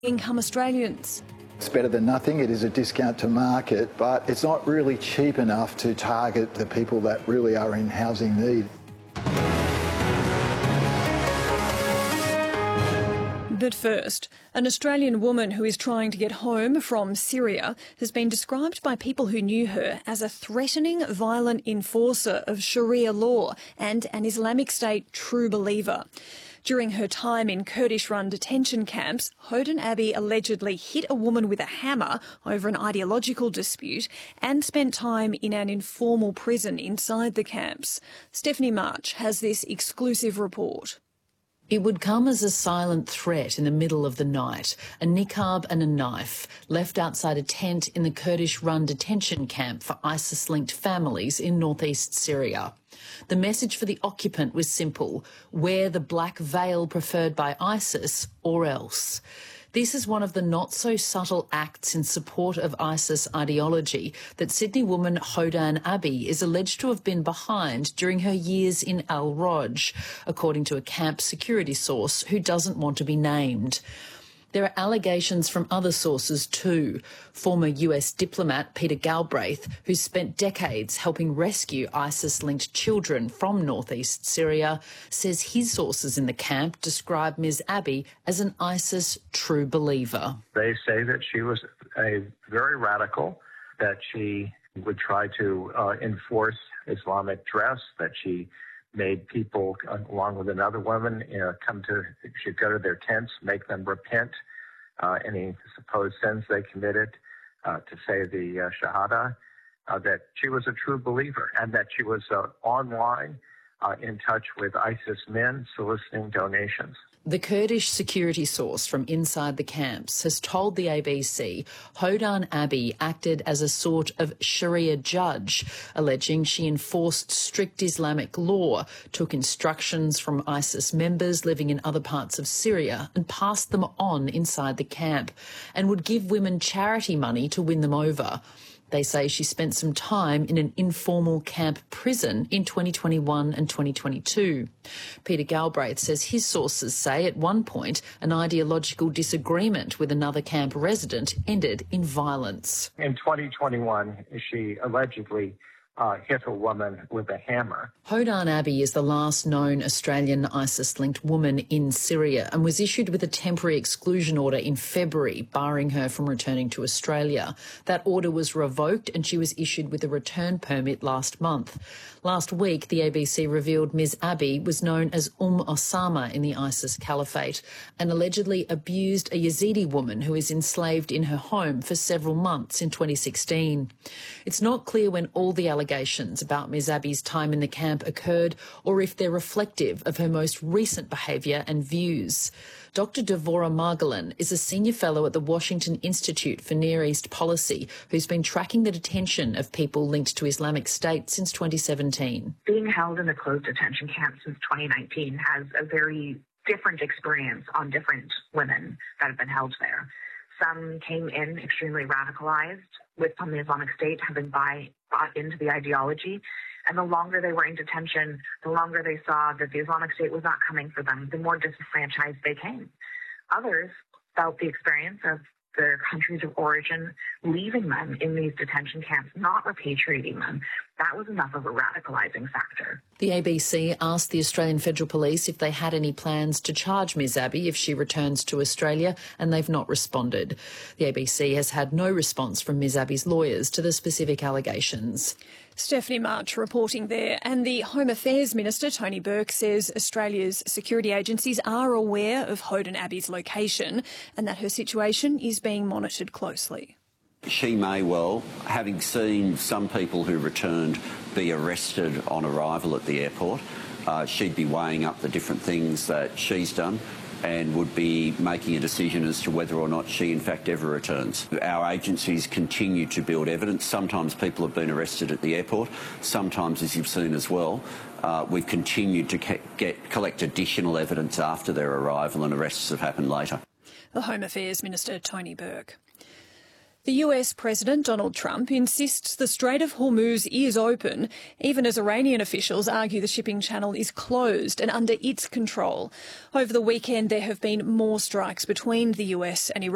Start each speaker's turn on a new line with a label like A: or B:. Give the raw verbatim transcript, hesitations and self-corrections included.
A: income Australians.
B: It's better than nothing. It is a discount to market, but it's not really cheap enough to target the people that really are in housing need.
A: But first, an Australian woman who is trying to get home from Syria has been described by people who knew her as a threatening, violent enforcer of Sharia law and an Islamic State true believer. During her time in Kurdish-run detention camps, Hoden Abbey allegedly hit a woman with a hammer over an ideological dispute and spent time in an informal prison inside the camps. Stephanie March has this exclusive report.
C: It would come as a silent threat in the middle of the night, a niqab and a knife left outside a tent in the Kurdish-run detention camp for ISIS-linked families in northeast Syria. The message for the occupant was simple: wear the black veil preferred by ISIS or else. This is one of the not-so-subtle acts in support of ISIS ideology that Sydney woman Hoden Abbey is alleged to have been behind during her years in Al-Roj, according to a camp security source who doesn't want to be named. There are allegations from other sources too. Former U S diplomat Peter Galbraith, who spent decades helping rescue ISIS-linked children from northeast Syria, says his sources in the camp describe Miz Abbey as an ISIS true believer.
D: They say that she was a very radical, that she would try to uh, enforce Islamic dress, that she made people, uh, along with another woman, you know, come to, she'd go to their tents, make them repent uh, any supposed sins they committed, uh, to say the uh, Shahada, uh, that she was a true believer, and that she was uh, online uh, in touch with ISIS men soliciting donations.
C: The Kurdish security source from inside the camps has told the A B C Hoden Abbey acted as a sort of Sharia judge, alleging she enforced strict Islamic law, took instructions from ISIS members living in other parts of Syria and passed them on inside the camp, and would give women charity money to win them over. They say she spent some time in an informal camp prison in twenty twenty-one and twenty twenty-two. Peter Galbraith says his sources say at one point an ideological disagreement with another camp resident ended in violence.
D: In twenty twenty-one, she allegedly uh, hit a woman with a hammer.
C: Hoden Abbey is the last known Australian ISIS-linked woman in Syria and was issued with a temporary exclusion order in February, barring her from returning to Australia. That order was revoked and she was issued with a return permit last month. Last week, the A B C revealed Miz Abbey was known as Umm Osama in the ISIS caliphate and allegedly abused a Yazidi woman who is enslaved in her home for several months in twenty sixteen. It's not clear when all the allegations about Miz Abbey's time in the camp occurred or if they're reflective of her most recent behaviour and views. Doctor Devorah Margolin is a senior fellow at the Washington Institute for Near East Policy who's been tracking the detention of people linked to Islamic State since twenty seventeen.
E: Being held in a closed detention camp since twenty nineteen has a very different experience on different women that have been held there. Some came in extremely radicalized with from the Islamic State, having buy, bought into the ideology. And the longer they were in detention, the longer they saw that the Islamic State was not coming for them, the more disenfranchised they came. Others felt the experience of their countries of origin leaving them in these detention camps, not repatriating them. That was enough of a radicalising factor.
C: The A B C asked the Australian Federal Police if they had any plans to charge Miz Abbey if she returns to Australia, and they've not responded. The A B C has had no response from Miz Abbey's lawyers to the specific allegations.
A: Stephanie March reporting there. And the Home Affairs Minister, Tony Burke, says Australia's security agencies are aware of Hoden Abbey's location and that her situation is being monitored closely.
F: She may well, having seen some people who returned be arrested on arrival at the airport, uh, she'd be weighing up the different things that she's done and would be making a decision as to whether or not she in fact ever returns. Our agencies continue to build evidence. Sometimes people have been arrested at the airport. Sometimes, as you've seen as well, uh, we've continued to get, collect additional evidence after their arrival, and arrests have happened later.
A: The Home Affairs Minister, Tony Burke. The U S President Donald Trump insists the Strait of Hormuz is open, even as Iranian officials argue the shipping channel is closed and under its control. Over the weekend, there have been more strikes between the U S and Iran.